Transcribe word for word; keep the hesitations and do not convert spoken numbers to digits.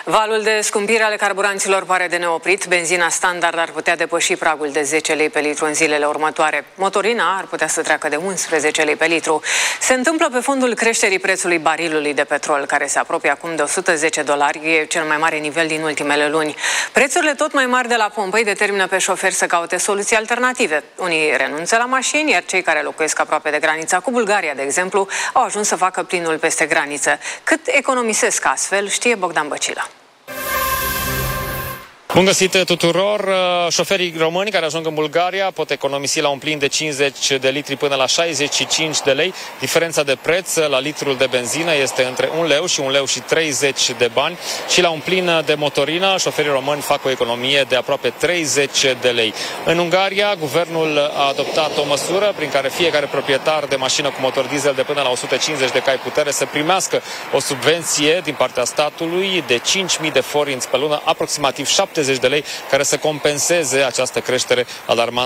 Valul de scumpire ale carburanților pare de neoprit. Benzina standard ar putea depăși pragul de zece lei pe litru în zilele următoare. Motorina ar putea să treacă de unsprezece lei pe litru. Se întâmplă pe fondul creșterii prețului barilului de petrol, care se apropie acum de o sută zece dolari, e cel mai mare nivel din ultimele luni. Prețurile tot mai mari de la pompă îi determină pe șoferi să caute soluții alternative. Unii renunță la mașini, iar cei care locuiesc aproape de granița cu Bulgaria, de exemplu, au ajuns să facă plinul peste graniță. Cât economisesc astfel, știe Bogdan Băcila. Bun găsit tuturor! Șoferii români care ajung în Bulgaria pot economisi la un plin de cincizeci de litri până la șaizeci și cinci de lei. Diferența de preț la litrul de benzină este între un leu și un leu și treizeci de bani și la un plin de motorină șoferii români fac o economie de aproape treizeci de lei. În Ungaria, guvernul a adoptat o măsură prin care fiecare proprietar de mașină cu motor diesel de până la o sută cincizeci de cai putere să primească o subvenție din partea statului de cinci mii de forinți pe lună, aproximativ șaptezeci de lei, care să compenseze această creștere alarmantă